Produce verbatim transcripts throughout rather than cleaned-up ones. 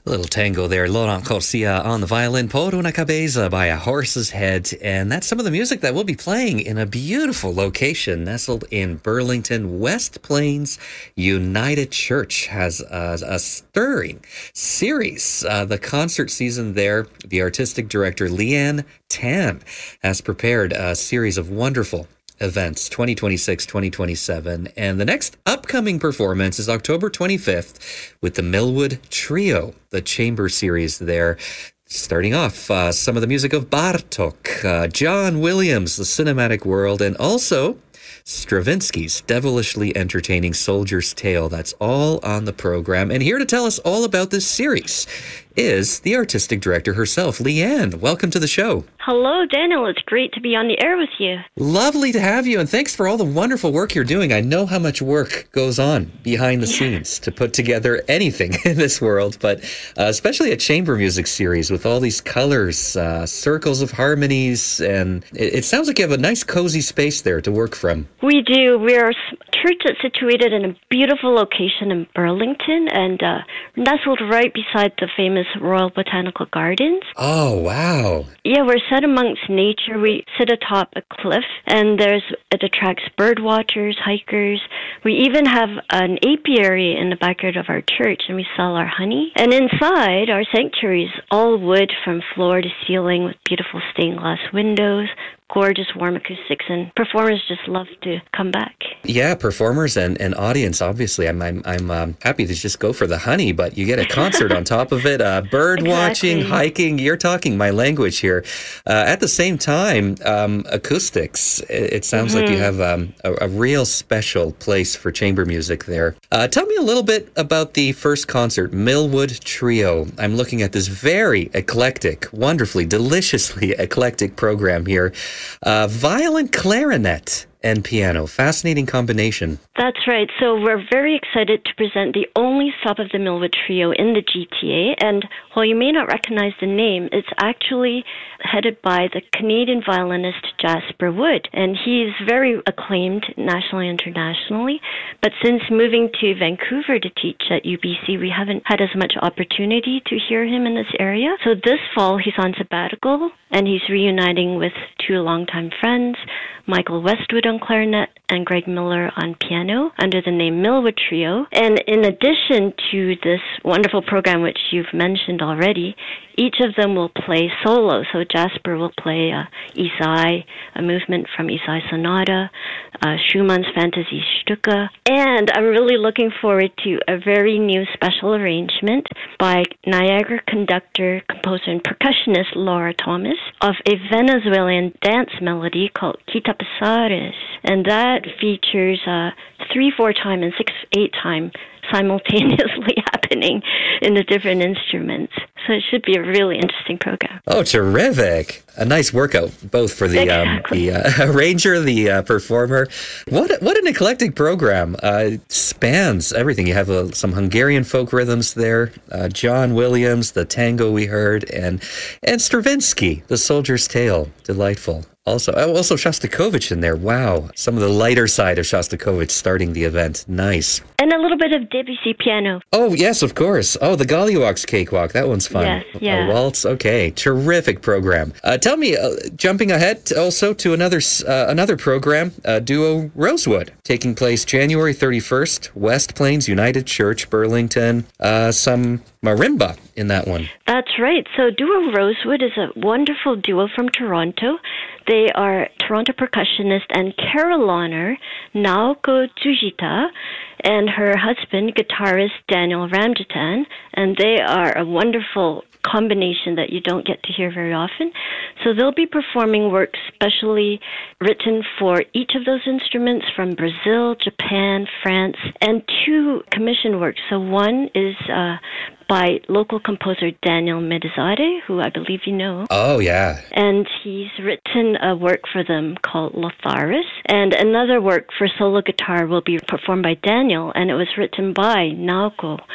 A little tango there, Laurent Corsia on the violin, Por una cabeza by a horse's head, and that's some of the music that we'll be playing in a beautiful location nestled in Burlington. West Plains United Church has a, a stirring series. Uh, the concert season there, the artistic director Leanne Tan has prepared a series of wonderful events, twenty twenty-six, twenty twenty-seven, and the next upcoming performance is October twenty-fifth with the Millwood Trio, the chamber series there. Starting off, uh, some of the music of Bartók, uh, John Williams, The Cinematic World, and also Stravinsky's devilishly entertaining Soldier's Tale. That's all on the program. And here to tell us all about this series is the artistic director herself, Leanne. Welcome to the show. Hello, Daniel. It's great to be on the air with you. Lovely to have you, and thanks for all the wonderful work you're doing. I know how much work goes on behind the yeah. scenes to put together anything in this world, but uh, especially a chamber music series with all these colors, uh, circles of harmonies, and it, it sounds like you have a nice cozy space there to work from. We do. We're a church that's situated in a beautiful location in Burlington and uh, nestled right beside the famous Royal Botanical Gardens. Oh, wow. Yeah, we're set amongst nature. We sit atop a cliff, and there's it attracts bird watchers, hikers. We even have an apiary in the backyard of our church, and we sell our honey. And inside, our sanctuary is all wood from floor to ceiling with beautiful stained glass windows, gorgeous warm acoustics, and performers just love to come back. Yeah, performers and, and audience, obviously. I'm I'm, I'm um, happy to just go for the honey, but you get a concert on top of it, uh, bird exactly. watching, hiking. You're talking my language here. Uh, at the same time, um, acoustics. It, it sounds mm-hmm. like you have um, a, a real special place for chamber music there. Uh, tell me a little bit about the first concert, Millwood Trio. I'm looking at this very eclectic, wonderfully, deliciously eclectic program here. Uh, violin, clarinet, and piano. Fascinating combination. That's right. So we're very excited to present the only stop of the Millwood Trio in the G T A. And while you may not recognize the name, it's actually headed by the Canadian violinist Jasper Wood. And he's very acclaimed nationally and internationally. But since moving to Vancouver to teach at U B C, we haven't had as much opportunity to hear him in this area. So this fall, he's on sabbatical, and he's reuniting with two longtime friends, Michael Westwood on clarinet and Greg Miller on piano under the name Millwood Trio. And in addition to this wonderful program, which you've mentioned already, each of them will play solo. So Jasper will play uh, Isai, a movement from Isai Sonata, uh, Schumann's Fantasy Stücke. And I'm really looking forward to a very new special arrangement by Niagara conductor, composer, and percussionist Laura Thomas of a Venezuelan dance melody called Kita Pesares. And that features uh, three four-time and six eight-time simultaneously happening in the different instruments. So it should be a really interesting program. Oh, terrific. A nice workout, both for the exactly. um, the uh, arranger, the uh, performer. What what an eclectic program. Uh, spans everything. You have uh, some Hungarian folk rhythms there, uh, John Williams, the tango we heard, and and Stravinsky, The Soldier's Tale. Delightful. Also, also Shostakovich in there. Wow. Some of the lighter side of Shostakovich starting the event. Nice. And a little bit of Debussy piano. Oh, yes, of course. Oh, the Gollywog's Cakewalk. That one's fun. Yes, yeah. A waltz. Okay. Terrific program. Uh, tell me, uh, jumping ahead also to another uh, another program, uh, Duo Rosewood, taking place January thirty-first, West Plains United Church, Burlington. Uh, some marimba in that one. That's right. So Duo Rosewood is a wonderful duo from Toronto. They are Toronto percussionist and carillonneur Naoko Tsujita and her husband, guitarist Daniel Ramjatan, and they are a wonderful combination that you don't get to hear very often. So they'll be performing works specially written for each of those instruments from Brazil, Japan, France, and two commission works. So one is uh, by local composer Daniel Medizade, who I believe you know. Oh, yeah. And he's written a work for them called Lotharis. And another work for solo guitar will be performed by Daniel, and it was written by Naoko.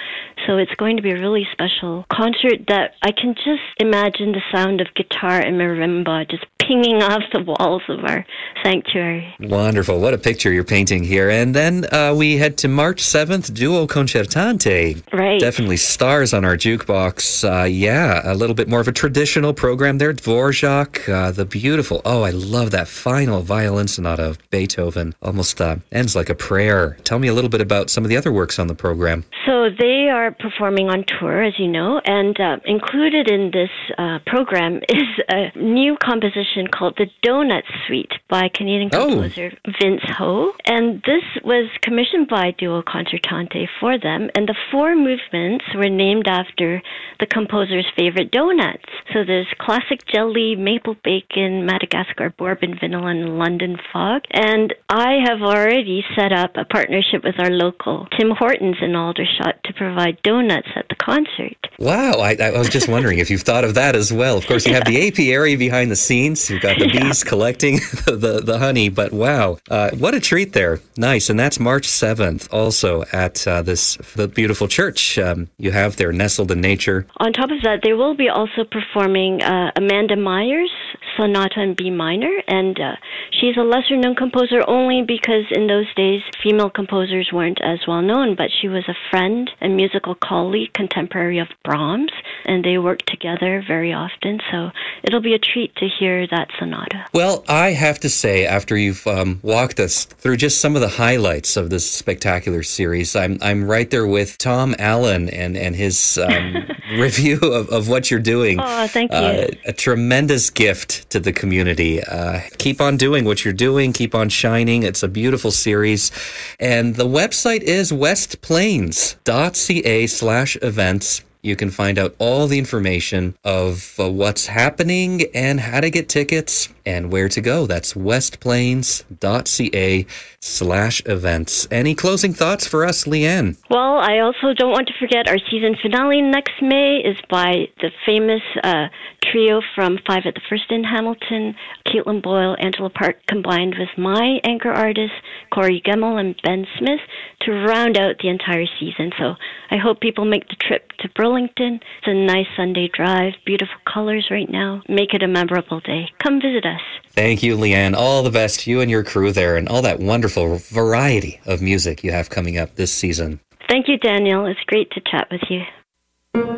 So it's going to be a really special concert that I can just imagine the sound of guitar and marimba just pinging off the walls of our sanctuary. Wonderful. What a picture you're painting here. And then uh, we head to March seventh, Duo Concertante. Right. Definitely stars on our jukebox. Uh, yeah, a little bit more of a traditional program there. Dvorak, uh, the beautiful, oh, I love that final violin sonata of Beethoven. Almost uh, ends like a prayer. Tell me a little bit about some of the other works on the program. So they are performing on tour, as you know, and uh, included in this uh, program is a new composition called The Donut Suite by Canadian composer oh. Vince Ho. And this was commissioned by Duo Concertante for them, and the four movements were named after the composer's favorite donuts. So there's classic jelly, maple bacon, Madagascar bourbon vanilla, and London fog. And I have already set up a partnership with our local Tim Hortons in Aldershot to provide donuts at the concert. Wow, I, I was just wondering if you've thought of that as well. Of course, you have the apiary behind the scenes. You've got the yeah. bees collecting the, the, the honey, but wow, uh, what a treat there. Nice, and that's March seventh also at uh, this the beautiful church um, you have there, nestled in nature. On top of that, they will be also performing uh, Amanda Meyer's Sonata in B minor, and uh, she's a lesser-known composer only because in those days female composers weren't as well known, but she was a friend and musical colleague, contemporary of Brahms, and they worked together very often, so it'll be a treat to hear that sonata. Well, I have to say, after you've um, walked us through just some of the highlights of this spectacular series, I'm I'm right there with Tom Allen and, and his um, review of, of what you're doing. Oh, thank you. Uh, a tremendous gift to the community. Uh, keep on doing what you're doing. Keep on shining. It's a beautiful series. And the website is westplains.ca slash events. You can find out all the information of uh, what's happening and how to get tickets and where to go. That's westplains.ca slash events. Any closing thoughts for us, Leanne? Well, I also don't want to forget our season finale next May is by the famous uh, trio from Five at the First in Hamilton, Caitlin Boyle, Angela Park, combined with my anchor artists, Corey Gemmell and Ben Smith, to round out the entire season. So I hope people make the trip to Burlington. It's a nice Sunday drive, beautiful colors right now. Make it a memorable day. Come visit us. Thank you, Leanne. All the best to you and your crew there and all that wonderful variety of music you have coming up this season. Thank you, Daniel. It's great to chat with you.